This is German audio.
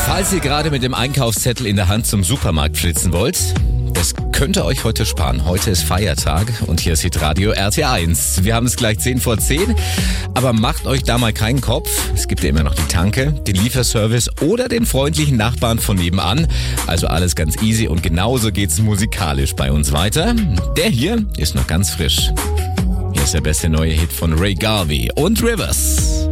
Falls ihr gerade mit dem Einkaufszettel in der Hand zum Supermarkt flitzen wollt, das könnt ihr euch heute sparen. Heute ist Feiertag und hier ist Hitradio RT1. Wir haben es gleich 10 vor 10, aber macht euch da mal keinen Kopf. Es gibt ja immer noch die Tanke, den Lieferservice oder den freundlichen Nachbarn von nebenan. Also alles ganz easy und genauso geht's musikalisch bei uns weiter. Der hier ist noch ganz frisch. Hier ist der beste neue Hit von Ray Garvey und Rivers.